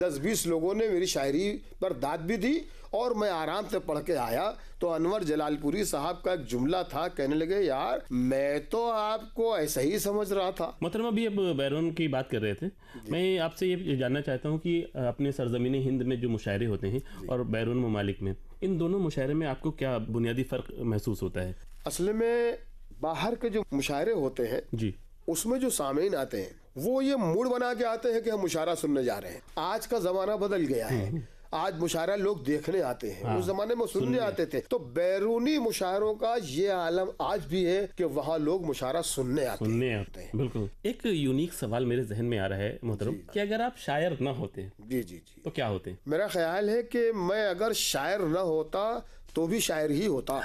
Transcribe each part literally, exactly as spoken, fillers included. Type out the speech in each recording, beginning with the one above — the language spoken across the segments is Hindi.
दस बीस लोगों ने मेरी शायरी पर दाद भी दी और मैं आराम से पढ़ के आया तो अनवर जलालपुरी साहब का एक जुमला था, कहने लगे यार मैं तो आपको ऐसा ही समझ रहा था। मोहतरमा अभी अब बैरून की बात कर रहे थे, मैं आपसे ये जानना चाहता हूँ कि अपने सरजमीन हिंद में जो मुशायरे होते हैं और बैरून ममालिक में, इन दोनों मुशायरे में आपको क्या बुनियादी फ़र्क महसूस होता है? असल में बाहर के जो मुशायरे होते हैं जी, उसमें जो सामीन आते हैं वो ये मूड बना के आते हैं कि हम मुशायरा सुनने जा रहे हैं। आज का जमाना बदल गया है, आज मुशायरा लोग देखने आते हैं, हाँ, उस जमाने में सुनने आते थे। तो बैरूनी मुशायरों का ये आलम आज भी है कि वहाँ लोग मुशायरा सुनने आते सुनने हैं। आते हैं बिल्कुल। एक यूनिक सवाल मेरे जहन में आ रहा है मोहतरम कि अगर आप शायर न होते जी जी जी तो क्या होते? मेरा ख्याल है कि मैं अगर शायर न होता तो भी शायर ही होता।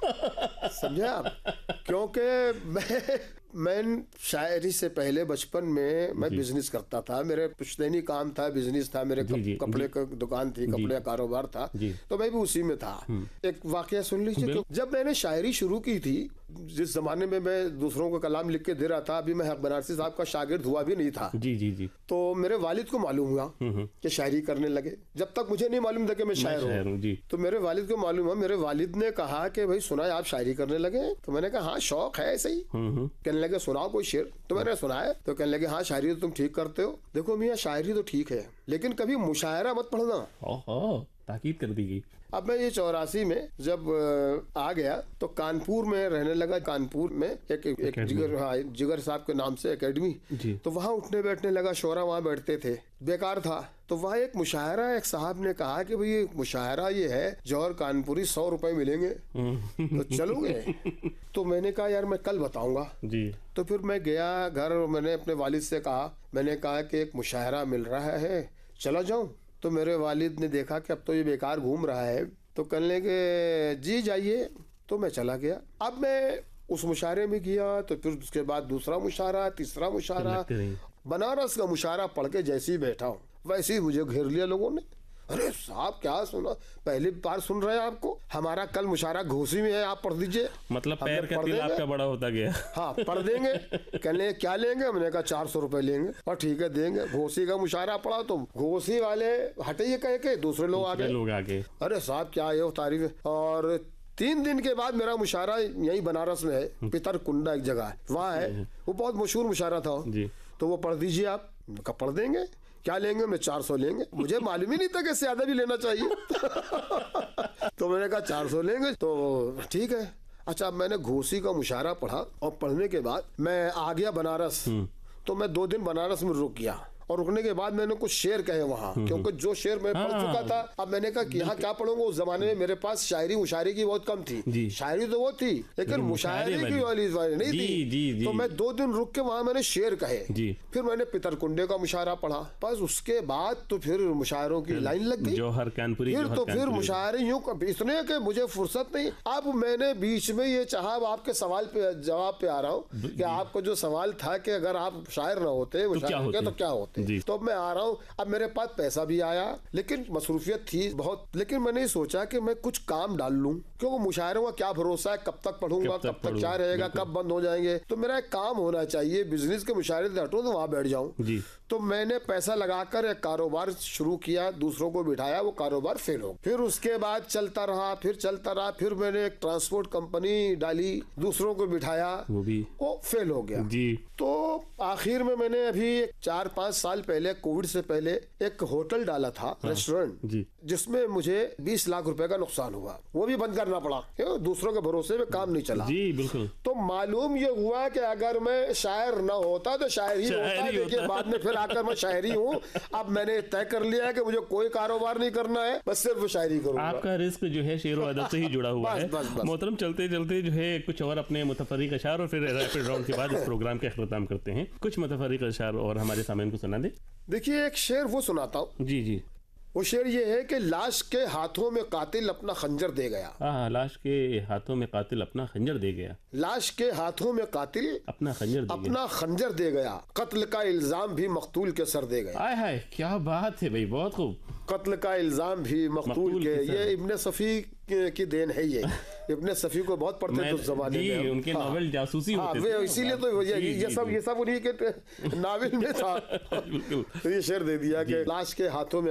समझे आप? क्योंकि मैं मैं शायरी से पहले बचपन में मैं बिजनेस करता था, मेरे पुश्तैनी काम था, बिजनेस था, मेरे जी, जी, कपड़े की दुकान थी, कपड़े का कारोबार था, तो मैं भी उसी में था। एक वाकया सुन लीजिए, जब मैंने शायरी शुरू की थी, जिस जमाने में मैं दूसरों को कलाम लिख के दे रहा था, अभी मैं हक बनारसी साहब का शागिर्द हुआ भी नहीं था जी जी जी तो मेरे वालिद को मालूम हुआ कि शायरी करने लगे। जब तक मुझे नहीं मालूम था कि मैं शायर हूँ, तो मेरे वालिद को मालूम हुआ। मेरे वालिद ने कहा कि भाई सुना आप शायरी करने लगे? तो मैंने कहा हाँ शौक है ऐसे ही। कहने लगे सुनाओ कोई शेर। तो मैंने सुनाया, तो कहने लगे हाँ शायरी तो तुम ठीक करते हो। देखो मियाँ शायरी तो ठीक है लेकिन कभी मुशायरा मत पढ़ना। ताकीद कर दी गई। अब मैं ये चौरासी में जब आ गया तो कानपुर में रहने लगा। कानपुर में एक, एक जिगर हाँ जिगर साहब के नाम से एकेडमी, तो वहाँ उठने बैठने लगा, शोरा वहाँ बैठते थे, बेकार था। तो वहाँ एक मुशायरा, एक साहब ने कहा कि भाई मुशायरा ये है जौहर कानपुरी, सौ रुपए मिलेंगे तो चलोगे? तो मैंने कहा यार मैं कल बताऊंगा जी। तो फिर मैं गया घर और मैंने अपने वालिद से कहा, मैंने कहा कि एक मुशायरा मिल रहा है, चला जाऊं? तो मेरे वालिद ने देखा कि अब तो ये बेकार घूम रहा है, तो कहने लगे जी जाइए। तो मैं चला गया। अब मैं उस मुशायरे में गया, तो फिर उसके बाद दूसरा मुशायरा, तीसरा मुशायरा, बनारस का मुशायरा पढ़ के जैसे ही बैठा हूँ वैसे ही मुझे घेर लिया लोगों ने। अरे साहब क्या सुना, पहली बार सुन रहे हैं आपको, हमारा कल मुशायरा घोसी में है, आप पढ़ दीजिए। मतलब पैर का तिल आपका बड़ा होता गया। हाँ पढ़ देंगे। कहने क्या लेंगे? मैंने कहा चार सौ रुपए लेंगे। और ठीक है देंगे। घोसी का मुशायरा पढ़ा तो घोसी वाले हटे कह के दूसरे लोग आ गए लोग आगे। अरे साहब क्या है वो तारीफ। और तीन दिन के बाद मेरा मुशायरा यही बनारस में है, पितर कुंडा एक जगह है, वहाँ है, वो बहुत मशहूर मुशायरा था जी। तो वो पढ़ दीजिए आप। कब पढ़ देंगे? क्या लेंगे? मैं चार सौ लेंगे। मुझे मालूम ही नहीं था कि ज्यादा भी लेना चाहिए। तो मैंने कहा चार सौ लेंगे। तो ठीक है। अच्छा मैंने घोसी का मुशायरा पढ़ा और पढ़ने के बाद मैं आ गया बनारस। तो मैं दो दिन बनारस में रुक गया और रुकने के बाद मैंने कुछ शेर कहे वहाँ, क्योंकि जो शेर मैं पढ़ चुका था। अब मैंने कहा कि यहाँ क्या पढ़ूंगा? उस जमाने में मेरे पास शायरी मुशायरे की बहुत कम थी। शायरी तो वो थी लेकिन मुशायरे की वाली नहीं थी। जी, जी, जी। तो मैं दो दिन रुक के वहाँ मैंने शेर कहे। फिर मैंने पितरकुंडे का मुशायरा पढ़ा। बस उसके बाद तो फिर मुशायरों की लाइन लग गई। जौहर कानपुरी। फिर तो फिर मुशायरे यूँ इसने के मुझे फुर्सत नहीं। अब मैंने बीच में ये चाहा, आपके सवाल पे जवाब पे आ रहा हूँ कि आपको जो सवाल था कि अगर आप शायर न होते तो क्या होते, तो मैं आ रहा हूँ। अब मेरे पास पैसा भी आया लेकिन मसरूफियत थी बहुत। लेकिन मैंने सोचा कि मैं कुछ काम डाल लूं, क्योंकि मुशायरों का क्या भरोसा है, कब तक पढ़ूंगा, कब तक क्या रहेगा, कब बंद हो जाएंगे। तो मेरा एक काम होना चाहिए, बिजनेस के मुशायरे से हटूं तो वहां बैठ जाऊं। तो मैंने पैसा लगाकर एक कारोबार शुरू किया, दूसरों को बिठाया, वो कारोबार फेल हो। फिर उसके बाद चलता रहा, फिर चलता रहा। फिर मैंने एक ट्रांसपोर्ट कंपनी डाली, दूसरों को बिठाया, वो भी वो फेल हो गया जी। तो आखिर में मैंने अभी चार पांच साल पहले, कोविड से पहले, एक होटल डाला था, रेस्टोरेंट, जिसमें मुझे बीस लाख रुपए का नुकसान हुआ। वो भी बंद करना पड़ा, दूसरों के भरोसे में काम नहीं चला जी। बिल्कुल। तो मालूम ये हुआ कि अगर मैं शायर न होता तो शायर ही होता। देखिए बाद में फिर आकर मैं शायरी हूँ। अब मैंने तय कर लिया है कि मुझे कोई कारोबार नहीं करना है, बस सिर्फ शायरी करूंगा। आपका रिस्क जो है शेर व अदब से ही जुड़ा हुआ है। मोहतरम चलते चलते जो है कुछ और अपने मुतफर्रिक अशार और फिर रैपिड राउंड के बाद इस प्रोग्राम का अख्ताम करते हैं। कुछ मुतफर्रिक अशार और हमारे सामने को सुना दे। देखिए एक शेर वो सुनाता हूँ जी जी। वो शेर ये है कि लाश के हाथों में कातिल अपना खंजर दे गया। हाँ, लाश के हाथों में कातिल अपना खंजर दे गया। लाश के हाथों में कातिल अपना खंजर दे अपना खंजर दे गया। कत्ल का इल्जाम भी मकतूल के सर दे गया। आय हाय क्या बात है भाई, बहुत खूब। कत्ल का इल्जाम भी मकतूल के, ये इब्ने सफी की देन है ये। इब्ने सफी को बहुत पढ़ते थे उस जमाने में, उनके नॉवेल जासूसी होते थे, इसीलिए तो ये सब ये सब उन्हीं के नावल में था। तो ये शेर दे दिया कि लाश के हाथों में